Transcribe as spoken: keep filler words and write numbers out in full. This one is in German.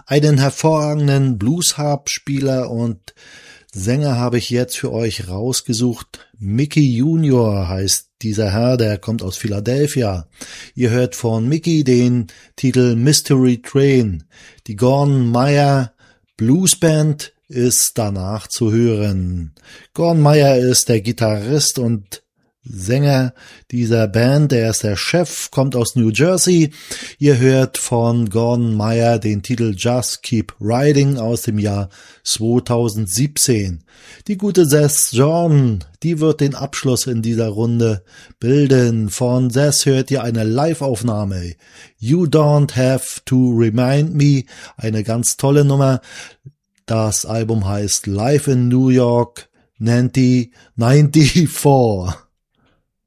Einen hervorragenden Blues-Harp-Spieler und Sänger habe ich jetzt für euch rausgesucht. Mickey Junior heißt dieser Herr, der kommt aus Philadelphia. Ihr hört von Mickey den Titel Mystery Train. Die Gordon Meyer Blues Band ist danach zu hören. Gordon Meyer ist der Gitarrist und Sänger dieser Band, der ist der Chef, kommt aus New Jersey. Ihr hört von Gordon Meyer den Titel Just Keep Riding aus dem Jahr zweitausendsiebzehn. Die gute Seth Jordan, die wird den Abschluss in dieser Runde bilden. Von Seth hört ihr eine Live-Aufnahme. You Don't Have to Remind Me, eine ganz tolle Nummer. Das Album heißt Live in New York neunzig vierundneunzig.